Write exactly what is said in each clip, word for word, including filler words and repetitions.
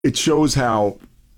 it shows how,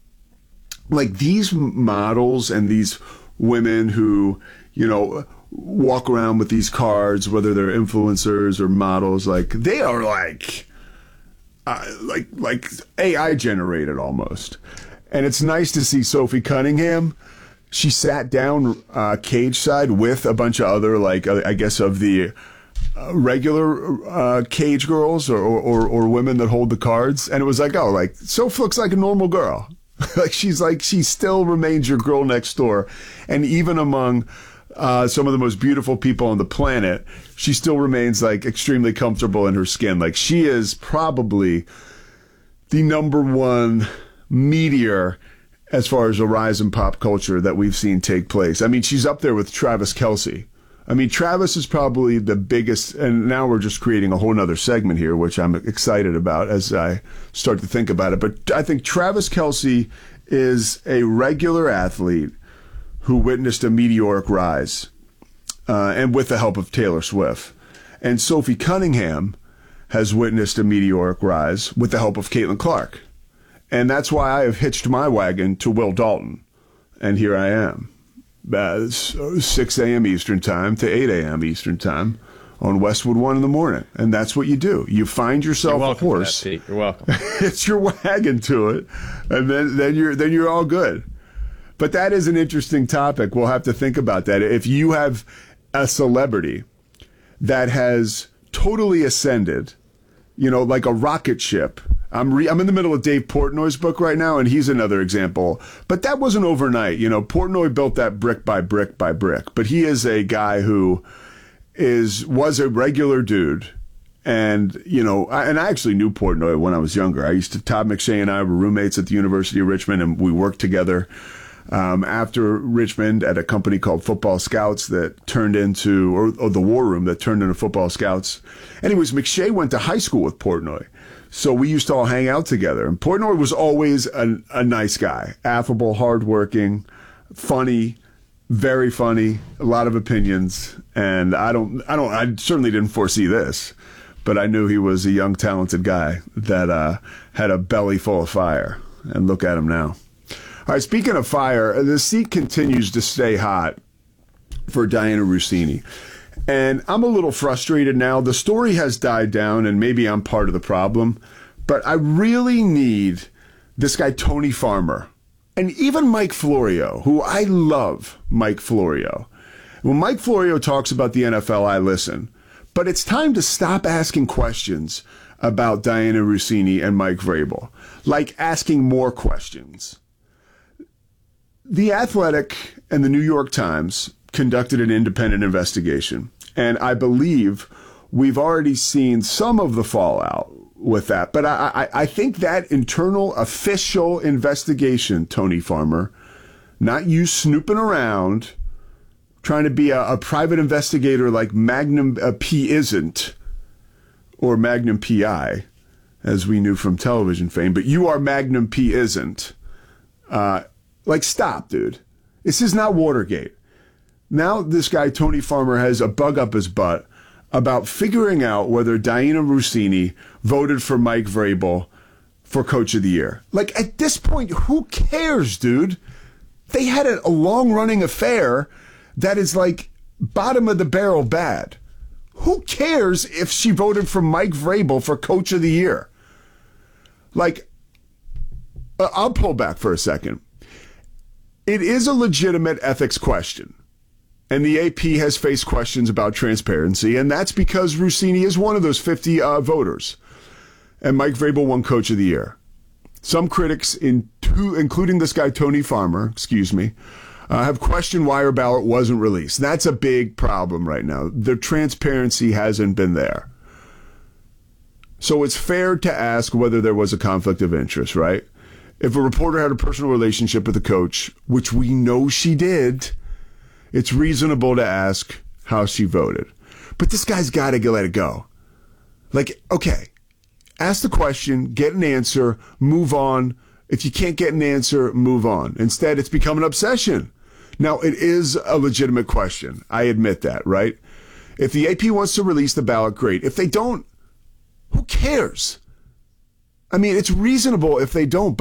like, these models and these women who, you know, walk around with these cards, whether they're influencers or models, like, they are like, uh, like, like A I generated almost. And it's nice to see Sophie Cunningham. She sat down uh, cage side with a bunch of other, like, uh, I guess, of the uh, regular uh, cage girls or, or, or women that hold the cards. And it was like, oh, like, Soph looks like a normal girl. Like, she's like, she still remains your girl next door. And even among uh, some of the most beautiful people on the planet, she still remains, like, extremely comfortable in her skin. Like, she is probably the number one meteor as far as a rise in pop culture that we've seen take place. I mean, she's up there with Travis Kelce. I mean, Travis is probably the biggest, and now we're just creating a whole nother segment here, which I'm excited about as I start to think about it. But I think Travis Kelce is a regular athlete who witnessed a meteoric rise, uh, and with the help of Taylor Swift. And Sophie Cunningham has witnessed a meteoric rise with the help of Caitlin Clark. And that's why I have hitched my wagon to Will Dalton. And here I am. Uh, six a.m. Eastern time to eight a.m. Eastern time on Westwood One in the morning. And that's what you do. You find yourself you're a horse. For that, Pete. You're welcome. It's your wagon to it. And then, then you're then you're all good. But that is an interesting topic. We'll have to think about that. If you have a celebrity that has totally ascended, you know, like a rocket ship. I'm re- I'm in the middle of Dave Portnoy's book right now, and he's another example. But that wasn't overnight. You know, Portnoy built that brick by brick by brick. But he is a guy who is was a regular dude. And, you know, I, and I actually knew Portnoy when I was younger. I used to, Todd McShay and I were roommates at the University of Richmond, and we worked together um, after Richmond at a company called Football Scouts that turned into, or, or the War Room that turned into Football Scouts. Anyways, McShay went to high school with Portnoy. So we used to all hang out together. And Portnoy was always a, a nice guy, affable, hardworking, funny, very funny, a lot of opinions. And I don't, I don't, I certainly didn't foresee this, but I knew he was a young, talented guy that uh, had a belly full of fire. And look at him now. All right, speaking of fire, the seat continues to stay hot for Dianna Russini. And I'm a little frustrated now. The story has died down, and maybe I'm part of the problem. But I really need this guy, Tony Farmer, and even Mike Florio, who I love Mike Florio. When Mike Florio talks about the N F L, I listen. But it's time to stop asking questions about Dianna Russini and Mike Vrabel, like asking more questions. The Athletic and the New York Times conducted an independent investigation. And I believe we've already seen some of the fallout with that. But I, I, I think that internal official investigation, Tony Farmer, not you snooping around, trying to be a, a private investigator like Magnum uh, P isn't, or Magnum P I, as we knew from television fame, but you are Magnum P isn't. Uh, like, stop, dude. This is not Watergate. Now this guy, Tony Farmer, has a bug up his butt about figuring out whether Dianna Russini voted for Mike Vrabel for Coach of the Year. Like, at this point, who cares, dude? They had a, a long-running affair that is, like, bottom of the barrel bad. Who cares if she voted for Mike Vrabel for Coach of the Year? Like, uh, I'll pull back for a second. It is a legitimate ethics question. And the A P has faced questions about transparency, and that's because Russini is one of those fifty uh, voters. And Mike Vrabel won Coach of the Year. Some critics, in two, including this guy Tony Farmer, excuse me, uh, have questioned why her ballot wasn't released. That's a big problem right now. The transparency hasn't been there. So it's fair to ask whether there was a conflict of interest, right? If a reporter had a personal relationship with a coach, which we know she did, it's reasonable to ask how she voted. But this guy's got to let it go. Like, okay, ask the question, get an answer, move on. If you can't get an answer, move on. Instead, it's become an obsession. Now, it is a legitimate question. I admit that, right? If the A P wants to release the ballot, great. If they don't, who cares? I mean, it's reasonable if they don't.